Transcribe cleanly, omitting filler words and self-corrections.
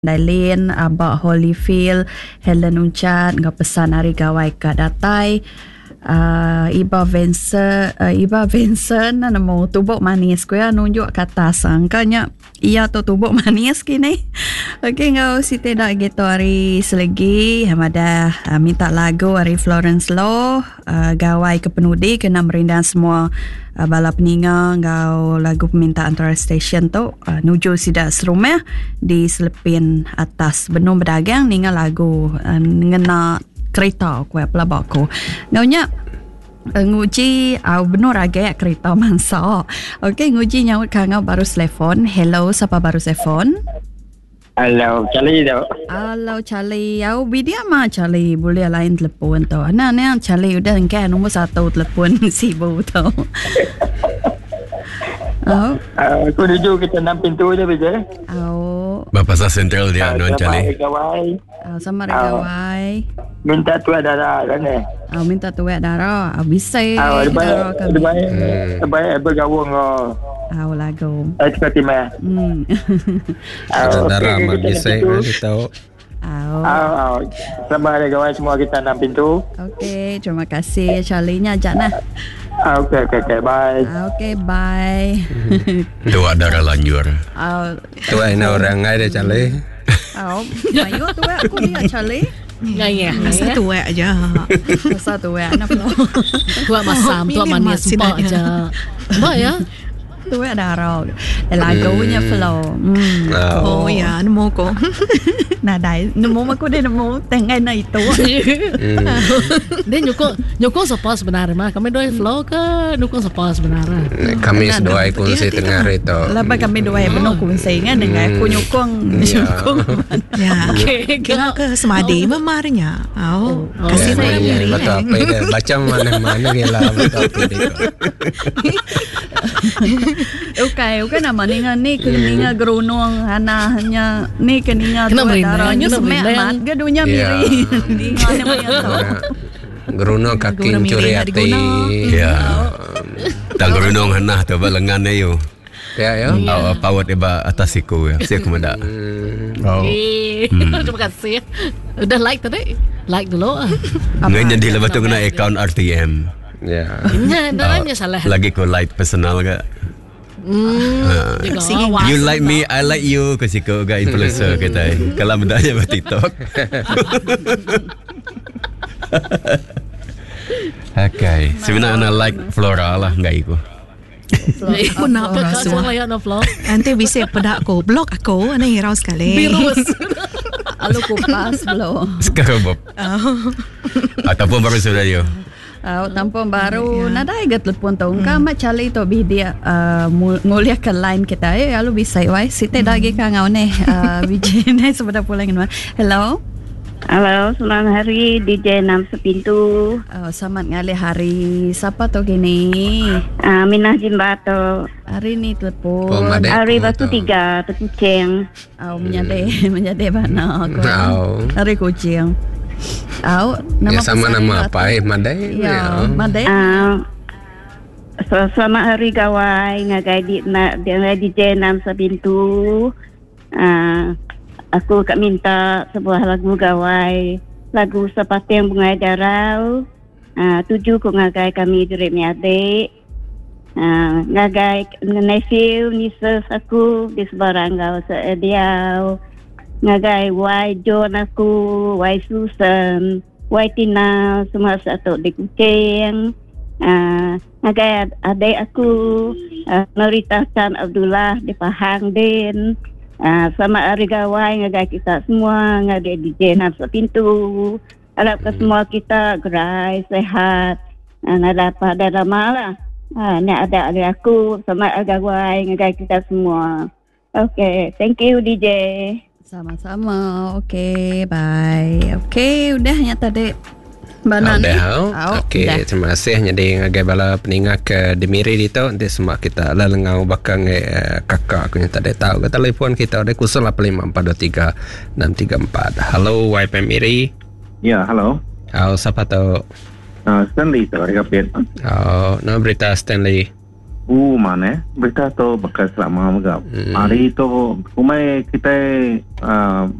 Dailin, Abah Holyfield, Helen Uncat, ngau pesan hari gawai ke datai. Iba Vincent namo tubuk manis ko ya nunjuk kata sangkanya iya tu tubuk manis kini. Okey ngau site dak gitu hari selagi hamada minta lagu hari Florence Law gawai ke penudi kena merindang semua bala peninga ngau lagu permintaan antara station tu nuju sidak serumah di selepin atas benung berdagang ninga lagu ngena kereta aku pelabak aku ngaunya nguji benar agak kereta mansa. Okey nguji nyaut kangau baru telefon. Hello, siapa baru telefon? Hello, Charlie tu. Hello Charlie. Au bidia mah Charlie boleh lain telefon tu. Nah Charlie udah engkau nombor 1 telefon sibuk tu. Oh. Aku duduk kita 6 pintu je betul. Oh. Bapa sa sentral dia non Charlie. Sama regawai. Minta tuan darah kan ni. Minta tuan darah. Bisa darah kami. Baik bergabung lagu. Cepat timah. Darah bisa kita tahu. Sama regawai semua kita 6 pintu. Okey, terima kasih Charlie-nya ajak nah. Okay, bye. Okay, bye. Tua darah lanjur. Tua ini orang ada Charlie. Ayo tua aku ni Charlie. Ya. Masa tua aja. Masa tua anak lo. Tua masam, tua manis sempat aja. Mbak ya. Tua darah. Lagunya flow. Oh ya, nemu ko. Nadai, nemu aku dia nemu tengah na itu. Dia nyuko sepas sebenarnya mah. Kami doi flow ke nyuko sepas sebenarnya. Kami sedua kunci tengah itu. Laba kami dua benar kunci kan dengan aku nyukong. Ya. Kira ke semadi memarnya. Kasih saya miri. Betul apa ini? Baca mana-mana gila betul apa ini. Okay nama ni keninga gerunung hanahnya ni keninga tu darahnya semak gadunya miri gerunung kaking curi hati ya tak gerunung hanah tu balengan ayo ya pawat iba atas siku ya saya kemada terima kasih udah like tadi like dulu ngayon jadi lepas tu kena account RTM ya darahnya salah lagi ko like personal ke you like me, I like you. Kasi ko ga influencer kita. Kalau mendanya ba TikTok. Okay. Sebenarnya like Flora lah enggak iko. Aku nak Flora. Nanti bisa pedak ko blog aku ana hirau sekali. Virus. Alu kupas belum. Sekarang Bob. Ataupun baru sudah yo. Tampon baru nadai gat telepon tu mak Charlie tu dia nguliah ke line kita lalu bisa wai site dagi ka ngau ne Vijay ne sebenarnya pulang ni. Hello selamat hari DJ Nam Sepintu. Selamat ngali hari siapa tu kini Minah Jimbato hari ni telepon hari batu 3 tu kucing menjadi mana aku hari kucing. Nama sama nama apa Madai? Ya, Madai. Selamat hari gawai ngagai di Jenam Sabintu. Aku kak minta sebuah lagu gawai, lagu Sepateng Bunga Darau. 7 ku ngagai kami direk mi adik. Ngagai nephew nieces aku di sebarang Diau. Ngagai Wai John aku, Wai Susan, Wai Tina, semua satu di Kucing. Ngagai adik aku, Norita Chan Abdullah di Pahang Din. Sama hari gawai ngagai kita semua, ngagai di Jenam Sepintu. Harap ke semua kita gerai, sehat. Nada pada ramalah. Ni ada adik aku, sama hari gawai ngagai kita semua. Okay, thank you DJ. Sama-sama. Okay, bye. Okay, udah nyata dek. Okay, terima kasih. Jadi ngagai bala peningak ke Demiri itu nanti semua kita lelengau bakang kakak aku yang tak tahu. Ke telefon kita ada 085423 634. Halo, YPM Miri. Ya, halo. Siapa tu? Stanley tu, Rika Pet. Nama berita Stanley. lagu mana berita tu bakal selama magap. Hari tu umai kita